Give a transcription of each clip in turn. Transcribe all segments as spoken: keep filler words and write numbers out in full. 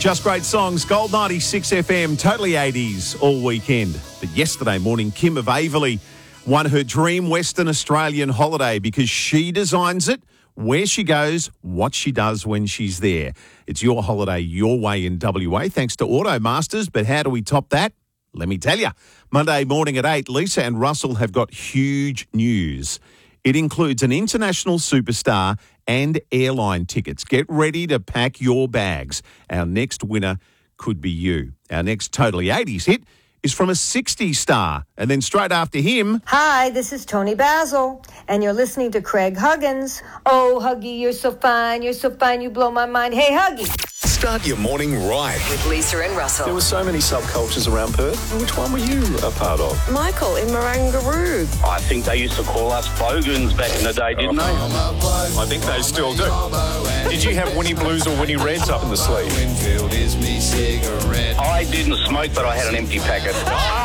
Just great songs. Gold ninety-six F M, totally eighties all weekend. But yesterday morning, Kim of Averley won her dream Western Australian holiday because she designs it, where she goes, what she does when she's there. It's your holiday your way in W A, thanks to Automasters. But how do we top that? Let me tell you. Monday morning at eight, Lisa and Russell have got huge news. It includes an international superstar and airline tickets. Get ready to pack your bags. Our next winner could be you. Our next Totally eighties hit is from a sixties star. And then straight after him... Hi, this is Tony Basil, and you're listening to Craig Huggins. Oh, Huggy, you're so fine, you're so fine, you blow my mind. Hey, Huggy. Start your morning right. With Lisa and Russell. There were so many subcultures around Perth. Which one were you a part of? Michael in Marangaroo. I think they used to call us bogans back in the day, didn't they? I think they still do. Did you have Winnie Blues or Winnie Reds up in the sleeve? I didn't smoke, but I had an empty packet.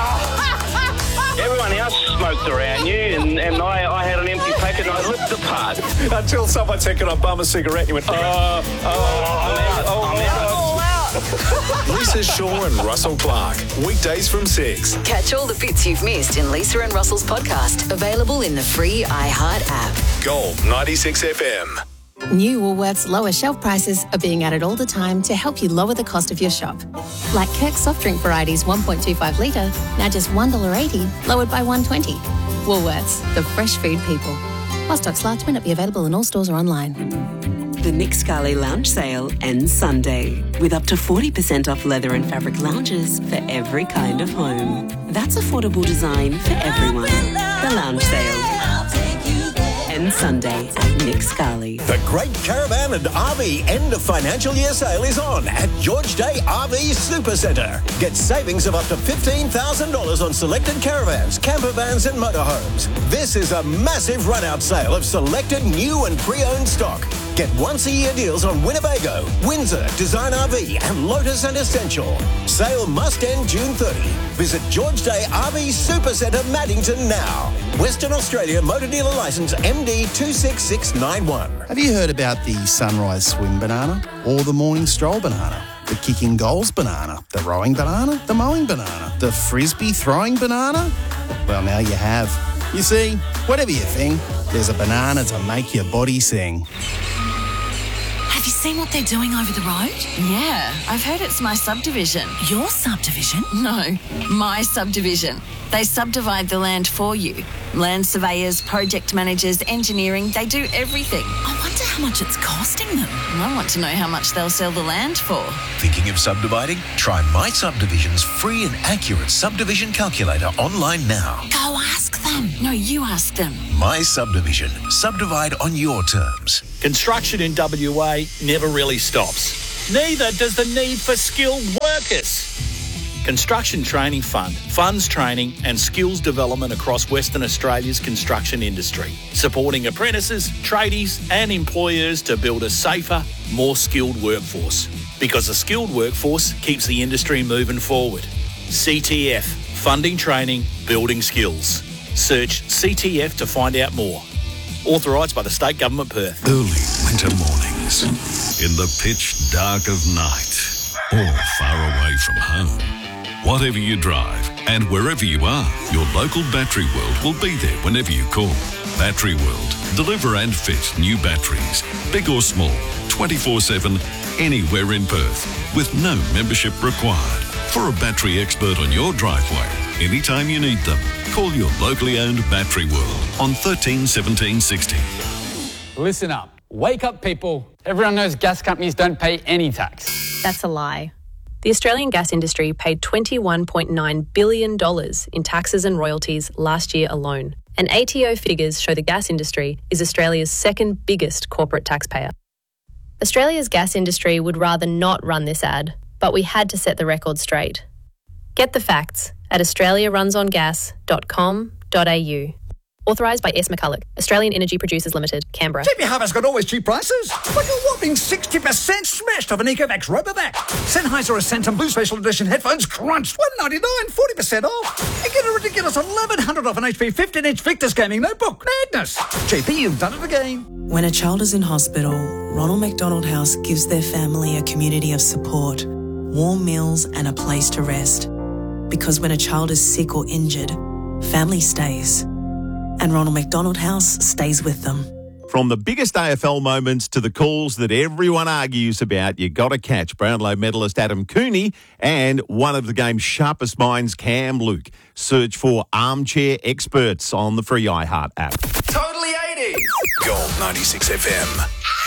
Everyone else smoked around you, and, and I, I had an empty packet and I looked the part. Until someone said, "Can I bum a cigarette?" And you went, uh, uh, I'm out, oh, I'm out. All out. Lisa Shaw and Russell Clark. Weekdays from six. Catch all the bits you've missed in Lisa and Russell's podcast. Available in the free iHeart app. Gold ninety-six F M. New Woolworths lower shelf prices are being added all the time to help you lower the cost of your shop. Like Kirk soft drink varieties one point two five litre, now just one dollar eighty, lowered by one dollar twenty. Woolworths, the fresh food people. While stocks last, may not be available in all stores or online. The Nick Scali Lounge Sale ends Sunday with up to forty percent off leather and fabric lounges for every kind of home. That's affordable design for everyone. The Lounge Sale ends Sunday at Nick Scali. The Great Caravan and R V End of Financial Year Sale is on at George Day R V Supercentre. Get savings of up to fifteen thousand dollars on selected caravans, camper vans and motorhomes. This is a massive run-out sale of selected new and pre-owned stock. Get once-a-year deals on Winnebago, Windsor, Design R V and Lotus and Essential. Sale must end June thirtieth. Visit George Day R V Supercentre Maddington now. Western Australia Motor Dealer Licence M D two six six nine one. Have you heard about the sunrise swim banana or the morning stroll banana? The kicking goals banana, the rowing banana, the mowing banana, the frisbee throwing banana? Well, now you have. You see, whatever you think, there's a banana to make your body sing. Have you seen what they're doing over the road? Yeah, I've heard it's my subdivision. Your subdivision? No, my subdivision. They subdivide the land for you. Land surveyors, project managers, engineering, they do everything. I wonder how much it's costing them. I want to know how much they'll sell the land for. Thinking of subdividing? Try My Subdivision's free and accurate subdivision calculator online now. Go ask them. No, you ask them. My Subdivision. Subdivide on your terms. Construction in W A never really stops. Neither does the need for skilled workers. Construction Training Fund funds training and skills development across Western Australia's construction industry, supporting apprentices, tradies and employers to build a safer, more skilled workforce. Because a skilled workforce keeps the industry moving forward. C T F, funding training, building skills. Search C T F to find out more. Authorised by the State Government, Perth. Early winter mornings, in the pitch dark of night, or far away from home. Whatever you drive and wherever you are, your local Battery World will be there whenever you call. Battery World. Deliver and fit new batteries, big or small, twenty-four seven, anywhere in Perth, with no membership required. For a battery expert on your driveway, anytime you need them, call your locally owned Battery World on thirteen seventeen sixty. Listen up. Wake up, people. Everyone knows gas companies don't pay any tax. That's a lie. The Australian gas industry paid twenty-one point nine billion dollars in taxes and royalties last year alone. And A T O figures show the gas industry is Australia's second biggest corporate taxpayer. Australia's gas industry would rather not run this ad, but we had to set the record straight. Get the facts at australia runs on gas dot com dot a u. Authorised by S. McCulloch, Australian Energy Producers Limited, Canberra. Jimmy Harvey's got always cheap prices. Like a whopping sixty percent smashed off an Ecovacs Robovac. Sennheiser Ascent and Blue Special Edition headphones crunched one ninety-nine, forty percent off. And get a ridiculous eleven hundred off an H P fifteen inch Victus gaming notebook. Madness. J P, you've done it again. When a child is in hospital, Ronald McDonald House gives their family a community of support. warm meals and a place to rest. Because when a child is sick or injured, family stays. And Ronald McDonald House stays with them. From the biggest A F L moments to the calls that everyone argues about, you got to catch Brownlow medalist Adam Cooney and one of the game's sharpest minds, Cam Luke. Search for Armchair Experts on the free iHeart app. Totally eighties. Gold ninety-six F M.